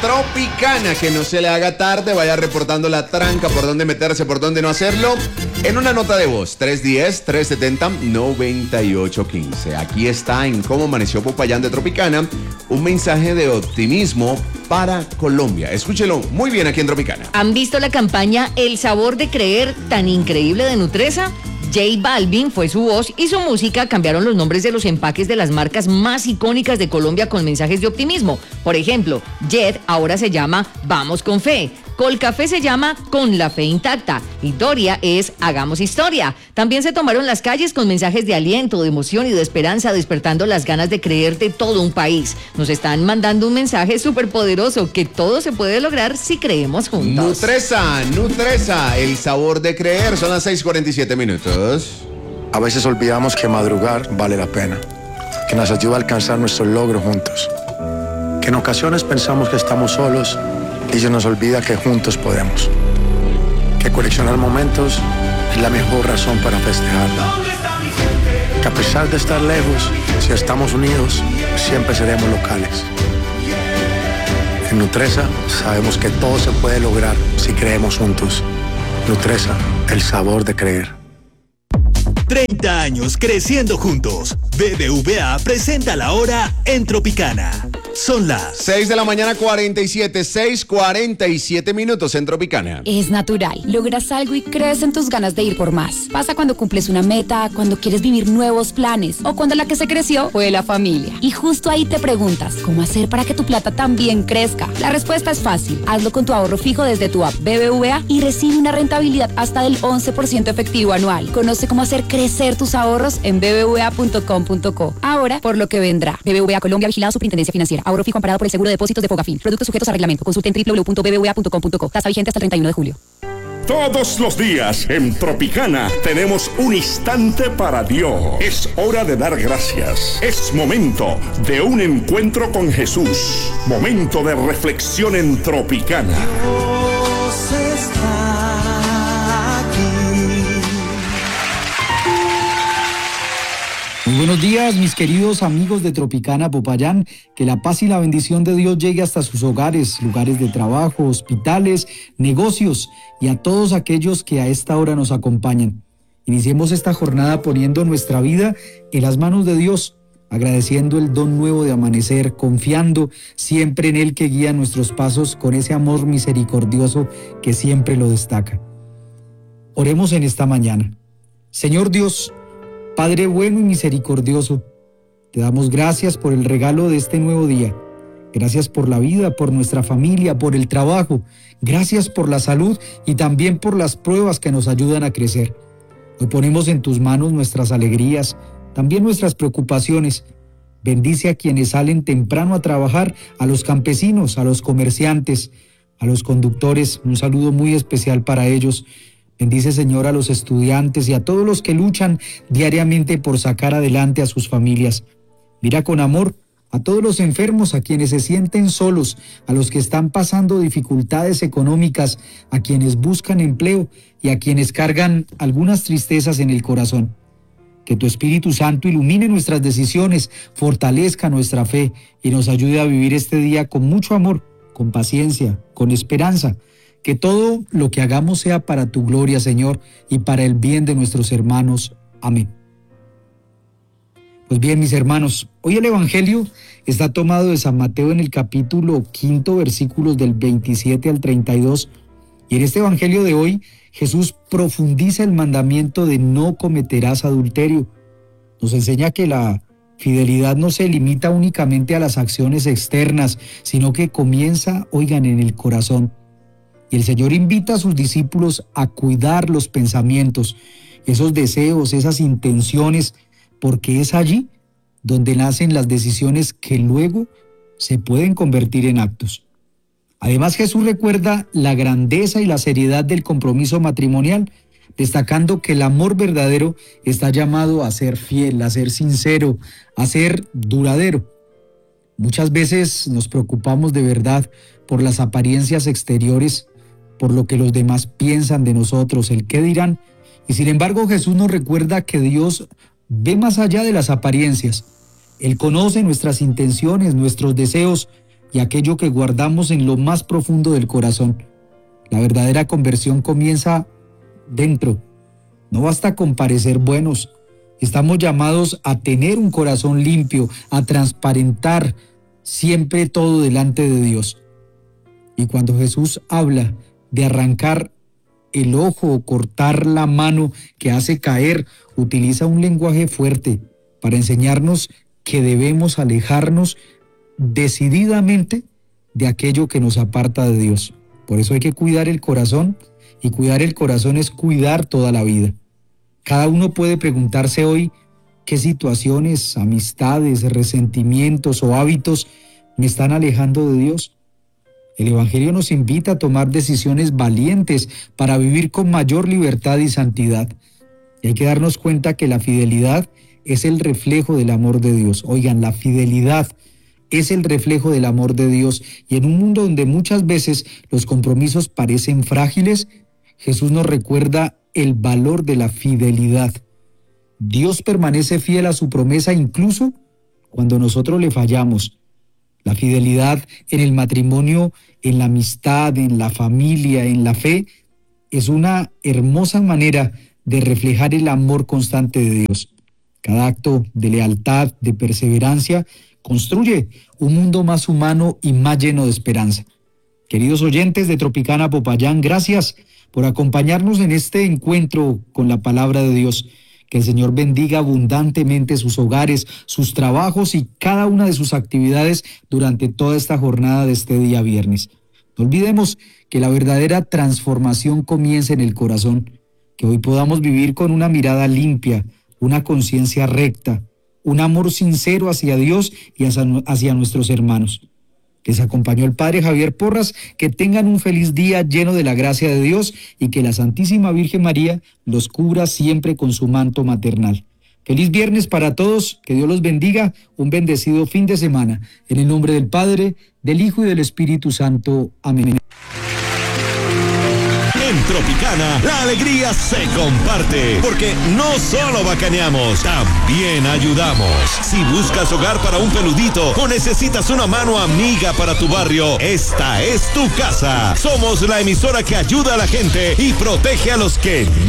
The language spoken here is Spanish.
Tropicana, que no se le haga tarde, vaya reportando la tranca, por dónde meterse, por dónde no hacerlo, en una nota de voz, 310-370-9815. Aquí está en Cómo Amaneció Popayán de Tropicana, un mensaje de optimismo para Colombia. Escúchelo muy bien aquí en Tropicana. ¿Han visto la campaña El Sabor de Creer tan increíble de Nutresa? J Balvin fue su voz y su música cambiaron los nombres de los empaques de las marcas más icónicas de Colombia con mensajes de optimismo. Por ejemplo, Jet ahora se llama Vamos con Fe, Colcafé se llama Con la Fe Intacta y Doria es Hagamos Historia. También se tomaron las calles con mensajes de aliento, de emoción y de esperanza, despertando las ganas de creer de todo un país. Nos están mandando un mensaje súper poderoso, que todo se puede lograr si creemos juntos. Nutresa, el sabor de creer. Son las 6:47 minutos. A veces olvidamos que madrugar vale la pena, que nos ayuda a alcanzar nuestros logros juntos, que en ocasiones pensamos que estamos solos y se nos olvida que juntos podemos, que coleccionar momentos es la mejor razón para festejarlo, que a pesar de estar lejos, si estamos unidos, siempre seremos locales. En Nutresa sabemos que todo se puede lograr si creemos juntos. Nutresa, el sabor de creer. 30 años creciendo juntos. BBVA presenta la hora en Tropicana. Son las 6 de la mañana, 6:47 minutos en Tropicana. Es natural. Logras algo y crees en tus ganas de ir por más. Pasa cuando cumples una meta, cuando quieres vivir nuevos planes o cuando la que se creció fue la familia. Y justo ahí te preguntas, ¿cómo hacer para que tu plata también crezca? La respuesta es fácil. Hazlo con tu ahorro fijo desde tu app BBVA y recibe una rentabilidad hasta del 11% efectivo anual. Conoce cómo hacer crecer tus ahorros en bbva.com.co. Ahora, por lo que vendrá. BBVA Colombia, vigilado Superintendencia Financiera. Ahorro fijo amparado por el Seguro de Depósitos de Fogafín. Productos sujetos a reglamento. Consulte en www.bbva.com.co. Tasa vigente hasta el 31 de julio. Todos los días en Tropicana tenemos un instante para Dios. Es hora de dar gracias. Es momento de un encuentro con Jesús. Momento de reflexión en Tropicana. Dios está aquí. Muy buenos días, mis queridos amigos de Tropicana Popayán. Que la paz y la bendición de Dios llegue hasta sus hogares, lugares de trabajo, hospitales, negocios y a todos aquellos que a esta hora nos acompañan. Iniciemos esta jornada poniendo nuestra vida en las manos de Dios, agradeciendo el don nuevo de amanecer, confiando siempre en Él que guía nuestros pasos con ese amor misericordioso que siempre lo destaca. Oremos en esta mañana. Señor Dios, Padre bueno y misericordioso, te damos gracias por el regalo de este nuevo día. Gracias por la vida, por nuestra familia, por el trabajo. Gracias por la salud y también por las pruebas que nos ayudan a crecer. Hoy ponemos en tus manos nuestras alegrías, también nuestras preocupaciones. Bendice a quienes salen temprano a trabajar, a los campesinos, a los comerciantes, a los conductores. Un saludo muy especial para ellos. Bendice, Señor, a los estudiantes y a todos los que luchan diariamente por sacar adelante a sus familias. Mira con amor a todos los enfermos, a quienes se sienten solos, a los que están pasando dificultades económicas, a quienes buscan empleo y a quienes cargan algunas tristezas en el corazón. Que tu Espíritu Santo ilumine nuestras decisiones, fortalezca nuestra fe y nos ayude a vivir este día con mucho amor, con paciencia, con esperanza. Que todo lo que hagamos sea para tu gloria, Señor, y para el bien de nuestros hermanos. Amén. Pues bien, mis hermanos, hoy el Evangelio está tomado de San Mateo en el capítulo 5, versículos del 27 al 32. Y en este Evangelio de hoy, Jesús profundiza el mandamiento de no cometerás adulterio. Nos enseña que la fidelidad no se limita únicamente a las acciones externas, sino que comienza, oigan, en el corazón. Y el Señor invita a sus discípulos a cuidar los pensamientos, esos deseos, esas intenciones, porque es allí donde nacen las decisiones que luego se pueden convertir en actos. Además, Jesús recuerda la grandeza y la seriedad del compromiso matrimonial, destacando que el amor verdadero está llamado a ser fiel, a ser sincero, a ser duradero. Muchas veces nos preocupamos de verdad por las apariencias exteriores, por lo que los demás piensan de nosotros, el qué dirán. Y sin embargo, Jesús nos recuerda que Dios ve más allá de las apariencias. Él conoce nuestras intenciones, nuestros deseos, y aquello que guardamos en lo más profundo del corazón. La verdadera conversión comienza dentro. No basta con parecer buenos. Estamos llamados a tener un corazón limpio, a transparentar siempre todo delante de Dios. Y cuando Jesús habla de arrancar el ojo o cortar la mano que hace caer, utiliza un lenguaje fuerte para enseñarnos que debemos alejarnos decididamente de aquello que nos aparta de Dios. Por eso hay que cuidar el corazón, y cuidar el corazón es cuidar toda la vida. Cada uno puede preguntarse hoy qué situaciones, amistades, resentimientos o hábitos me están alejando de Dios. El Evangelio nos invita a tomar decisiones valientes para vivir con mayor libertad y santidad. Y hay que darnos cuenta que la fidelidad es el reflejo del amor de Dios. Oigan, la fidelidad es el reflejo del amor de Dios. Y en un mundo donde muchas veces los compromisos parecen frágiles, Jesús nos recuerda el valor de la fidelidad. Dios permanece fiel a su promesa incluso cuando nosotros le fallamos. La fidelidad en el matrimonio, en la amistad, en la familia, en la fe, es una hermosa manera de reflejar el amor constante de Dios. Cada acto de lealtad, de perseverancia, construye un mundo más humano y más lleno de esperanza. Queridos oyentes de Tropicana Popayán, gracias por acompañarnos en este encuentro con la palabra de Dios. Que el Señor bendiga abundantemente sus hogares, sus trabajos y cada una de sus actividades durante toda esta jornada de este día viernes. No olvidemos que la verdadera transformación comienza en el corazón, que hoy podamos vivir con una mirada limpia, una conciencia recta, un amor sincero hacia Dios y hacia nuestros hermanos. Les acompañó el Padre Javier Porras. Que tengan un feliz día lleno de la gracia de Dios y que la Santísima Virgen María los cubra siempre con su manto maternal. Feliz viernes para todos, que Dios los bendiga, un bendecido fin de semana. En el nombre del Padre, del Hijo y del Espíritu Santo. Amén. En Tropicana, la alegría se comparte, porque no solo bacaneamos, también ayudamos. Si buscas hogar para un peludito o necesitas una mano amiga para tu barrio, esta es tu casa. Somos la emisora que ayuda a la gente y protege a los que